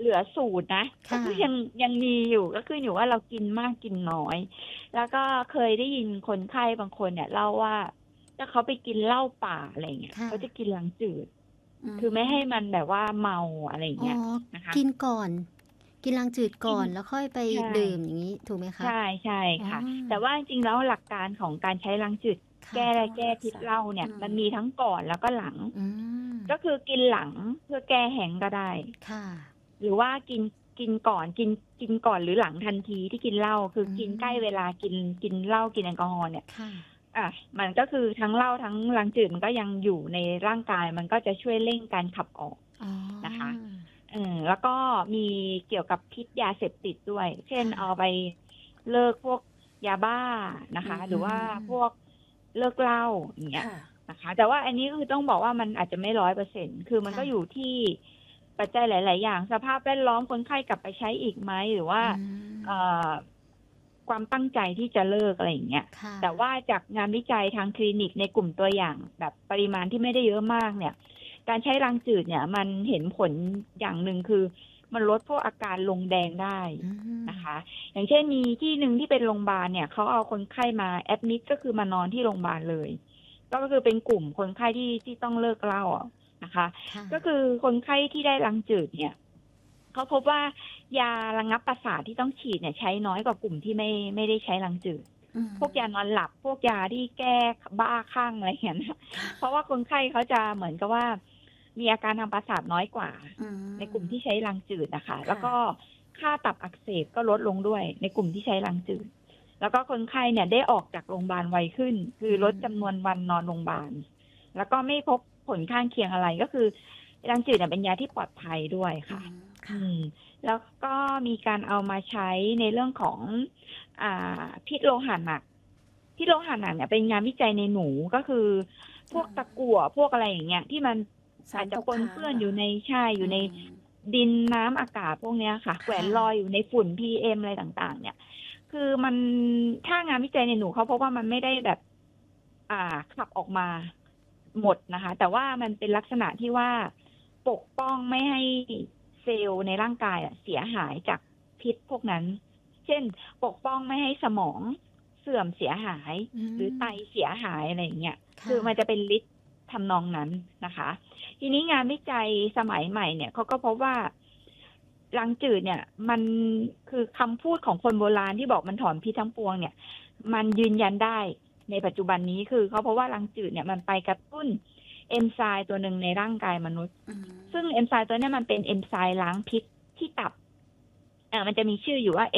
เหลือสูตรนะก็ค่ะคือยังมีอยู่ก็ขึ้นอยู่ว่าเรากินมากกินน้อยแล้วก็เคยได้ยินคนไข้บางคนเนี่ยเล่าว่าถ้าเขาไปกินเหล้าป่าอะไรเงี้ยค่ะเขาจะกินล้างจืดอืคือไม่ให้มันมแบบว่าเมาอะไรอ๋อเงี้ยนะคะกินก่อนกินลังจืดกินก่อนแล้วค่อยไปใช่ดื่มอย่างงี้ถูกไหมคะใช่ใช่อ๋อค่ะแต่ว่าจริงๆแล้วหลักการของการใช้ล้างจืดค่ะแก้พิษเหล้าเนี่ยมันมีทั้งก่อนแล้วก็หลังอืมก็คือกินหลังเพื่อแก้แห้งก์ก็ได้ค่ะหรือว่ากินก่อนกินก่อนหรือหลังทันทีที่กินเหล้าคืออืกินใกล้มเวลากินเหล้ากินแอลกอฮอล์เนี่ยค่ะอ่ะมันก็คือทั้งเหล้าทั้งล้างจืดมันก็ยังอยู่ในร่างกายมันก็จะช่วยเร่งการขับออกอ๋นะคะอแล้วก็มีเกี่ยวกับพิษยาเสพติดด้วยเช่นเอาค่ะไปเลิกพวกยาบ้านะอืคะหรือว่าพวกมเลิกเหล้าอย่างเงี้ยค่ะนะคะแต่ว่าอันนี้ก็คือต้องบอกว่ามันอาจจะไม่100%คือมันก็ค่ะอยู่ที่ปัจจัยหลายๆอย่างสภาพแวดล้อมคนไข้กลับไปใช้อีกไหมหรือว่าอืเอ่มอความตั้งใจที่จะเลิกอะไรอย่างเงี้ยค่ะแต่ว่าจากงานวิจัยทางคลินิกในกลุ่มตัวอย่างแบบปริมาณที่ไม่ได้เยอะมากเนี่ยการใช้รังจืดเนี่ยมันเห็นผลอย่างหนึ่งคือมันลดพวกอาการลงแดงได้อืมนะคะอย่างเช่นมีที่หนึ่งที่เป็นโรงพยาบาลเนี่ยเขาเอาคนไข้มาแอดมิดก็คือมานอนที่โรงพยาบาลเลยก็คือเป็นกลุ่มคนไข้ที่ต้องเลิกเหล้าอะนะคะค่ะก็คือคนไข้ที่ได้รังจืดเนี่ยเขาพบว่ายาระงับประสาทที่ต้องฉีดเนี่ยใช้น้อยกว่ากลุ่มที่ไม่ได้ใช้รังจืดอืพวกยามนอนหลับพวกยาที่แก้บ้าคลั่งอะไรอย่างเงี้ยนะเพราะว่าคนไข้เขาจะเหมือนกับว่ามีอาการทางประสาทน้อยกว่าอืในกลุ่มมที่ใช้รังจืดนะคะแล้วค่ะก็ค่าตับอักเสบก็ลดลงด้วยในกลุ่มที่ใช้รังจืดแล้วก็คนไข้เนี่ยได้ออกจากโรงพยาบาลไวขึ้นคืออืลดจำนวนมวันนอนโรงพยาบาลแล้วก็ไม่พบผลข้างเคียงอะไรก็คือรังจืดเนี่ยเป็นยาที่ปลอดภัยด้วยอืค่ะมอืค่ะม แล้วก็มีการเอามาใช้ในเรื่องของพิษโลหะหนักพิษโลหะหนักเนี่ยเป็นงานวิจัยในหนูก็คือพอืวกตะมกั่วพวกอะไรอย่างเงี้ยที่มันสารตกอาจจะปนค้างเหรอเปื้อนอยู่ในใช่ออืยู่ในมดินน้ำอากาศพวกเนี้ยค่ะแขวนค่ะลอยอยู่ในฝุ่น PM อะไรต่างๆเนี่ยคือมันถ้างานวิจัยในหนูเขาพบว่ามันไม่ได้แบบขับออกมาหมดนะคะแต่ว่ามันเป็นลักษณะที่ว่าปกป้องไม่ให้เซลล์ในร่างกายเสียหายจากพิษพวกนั้น เช่นปกป้องไม่ให้สมองเสื่อมเสียหายอืหรือไตมเสียหายอะไรอย่างเงี้ยคือค่ะมันจะเป็นฤทธิ์ทำนองนั้นนะคะ ทีนี้งานวิจัยสมัยใหม่เนี่ยเขาก็พบว่ารังจืดเนี่ยมันคือคำพูดของคนโบราณที่บอกมันถอนพิษทั้งปวงเนี่ยมันยืนยันได้ในปัจจุบันนี้คือเขาเพราะว่ารังจืดเนี่ยมันไปกระตุ้นเอนไซม์ตัวหนึ่งในร่างกายมนุษย์อืซึ่งมเอนไซม์ตัวเนี้ยมันเป็นเอนไซม์ล้างพิษที่ตับมันจะมีชื่ออยู่ว่า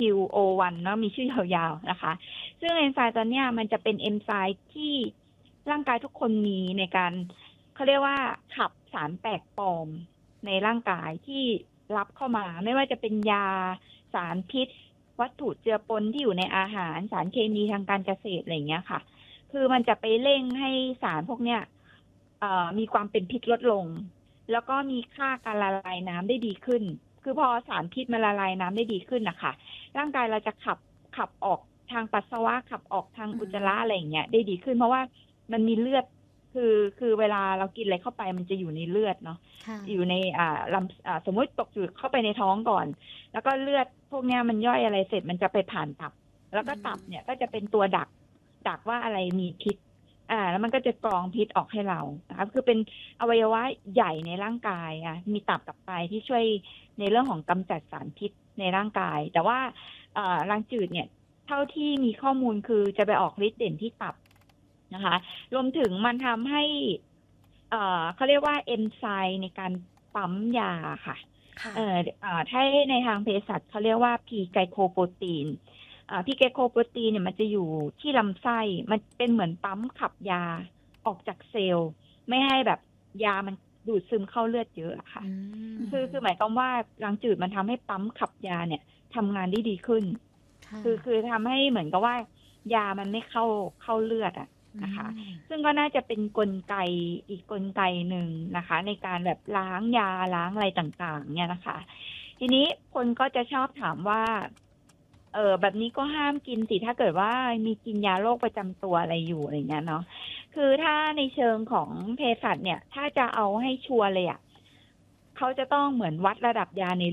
NQO1 เนาะมีชื่อยาวๆนะคะซึ่งเอนไซม์ตัวเนี้ยมันจะเป็นเอนไซม์ที่ร่างกายทุกคนมีในการเขาเรียกว่าขับสารแปลกปลอมในร่างกายที่รับเข้ามาไม่ว่าจะเป็นยาสารพิษวัตถุเจือปนที่อยู่ในอาหารสารเคมีทางการเกษตรอะไรอย่างเงี้ยค่ะคือมันจะไปเร่งให้สารพวกเนี้ยมีความเป็นพิษลดลงแล้วก็มีค่าการละลายน้ำได้ดีขึ้น คือพอสารพิษมันละลายน้ำได้ดีขึ้นนะคะร่างกายเราจะขับออกทางปัสสาวะขับออกทางอือุจจาระอะไรอย่างมเงี้ยได้ดีขึ้นเพราะว่ามันมีเลือดคือเวลาเรากินอะไรเข้าไปมันจะอยู่ในเลือดเนาะค่ะอยู่ในลำสมมติตกอยู่เข้าไปในท้องก่อนแล้วก็เลือดพวกเนี้ยมันย่อยอะไรเสร็จมันจะไปผ่านตับแล้วอืก็ตับเนี่ยมก็จะเป็นตัวดักว่าอะไรมีพิษแล้วมันก็จะกรองพิษออกให้เรานะคะคือเป็นอวัยวะใหญ่ในร่างกายมีตับกับไตที่ช่วยในเรื่องของกำจัดสารพิษในร่างกายแต่ว่ารังจืดเนี่ยเท่าที่มีข้อมูลคือจะไปออกฤทธิ์เด่นที่ตับนะคะรวมถึงมันทำให้เขาเรียกว่าเอนไซม์ในการปั๊มยาค่ะค่ะถ้าในทางเภสัชเขาเรียกว่าพีไกโคโปรตีนพีไกโคโปรตีนเนี่ยมันจะอยู่ที่ลำไส้มันเป็นเหมือนปั๊มขับยาออกจากเซลล์ไม่ให้แบบยามันดูดซึมเข้าเลือดเยอะอะค่ะอืคือหมมายความว่ารังจืดมันทำให้ปั๊มขับยาเนี่ยทำงานได้ดีขึ้นค่ะคือทำให้เหมือนกับว่ายามันไม่เข้าเลือดอะอืนะคะมซึ่งก็น่าจะเป็นกลไกอีกกลไกหนึ่งนะคะในการแบบล้างยาล้างอะไรต่างๆเนี่ยนะคะทีนี้คนก็จะชอบถามว่าแบบนี้ก็ห้ามกินสิถ้าเกิดว่ามีกินยาโรคประจำตัวอะไรอยู่อะไรเงี้ยเนาะคือถ้าในเชิงของเภสัชเนี่ยถ้าจะเอาให้ชัวร์เลยอ่ะเขาจะต้องเหมือนวัดระดับยาใน